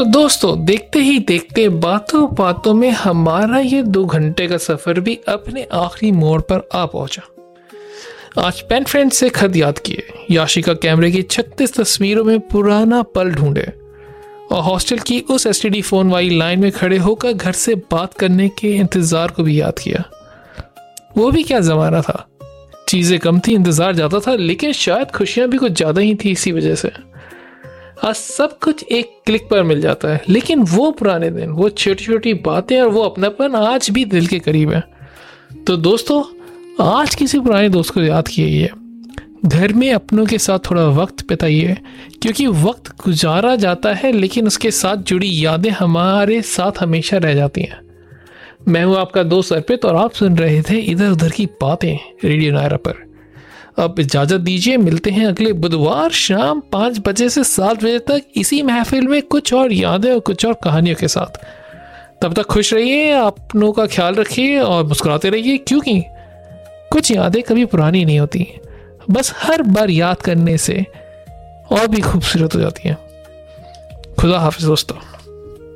तो दोस्तों, देखते ही देखते बातों बातों में हमारा ये 2 घंटे का सफर भी अपने आखिरी मोड़ पर आ पहुंचा। आज पेन फ्रेंड से खत याद किए, याशिका कैमरे की 36 तस्वीरों में पुराना पल ढूंढे और हॉस्टल की उस एसटीडी फोन वाली लाइन में खड़े होकर घर से बात करने के इंतजार को भी याद किया। वो भी क्या जमाना था, चीजें कम थी, इंतजार ज्यादा था, लेकिन शायद खुशियां भी कुछ ज्यादा ही थी। इसी वजह से आज सब कुछ एक क्लिक पर मिल जाता है, लेकिन वो पुराने दिन, वो छोटी छोटी बातें और वो अपनापन आज भी दिल के करीब है। तो दोस्तों, आज किसी पुराने दोस्त को याद कीजिए, घर में अपनों के साथ थोड़ा वक्त बिताइए, क्योंकि वक्त गुजारा जाता है लेकिन उसके साथ जुड़ी यादें हमारे साथ हमेशा रह जाती हैं। मैं हूं आपका दोस्त अर्पित और आप सुन रहे थे इधर उधर की बातें रेडियो नायरा पर। अब इजाजत दीजिए, मिलते हैं अगले बुधवार शाम 5 बजे से 7 बजे तक इसी महफिल में कुछ और यादें और कुछ और कहानियों के साथ। तब तक खुश रहिए, अपनों का ख्याल रखिए और मुस्कुराते रहिए, क्योंकि कुछ यादें कभी पुरानी नहीं होती, बस हर बार याद करने से और भी खूबसूरत हो जाती हैं। खुदा हाफिज दोस्तों।